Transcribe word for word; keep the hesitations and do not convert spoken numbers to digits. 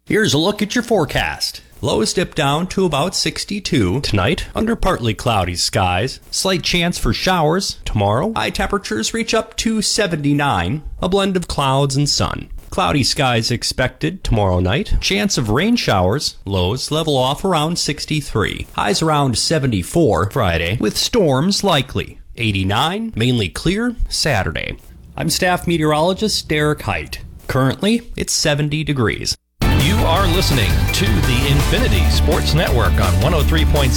Here's a look at your forecast. Lows dip down to about sixty-two tonight, under partly cloudy skies. Slight chance for showers tomorrow. High temperatures reach up to seventy-nine, a blend of clouds and sun. Cloudy skies expected tomorrow night. Chance of rain showers. Lows level off around sixty-three. Highs around seventy-four Friday, with storms likely. eighty-nine, mainly clear Saturday. I'm staff meteorologist Derek Height. Currently, it's seventy degrees. You are listening to the Infinity Sports Network on one oh three point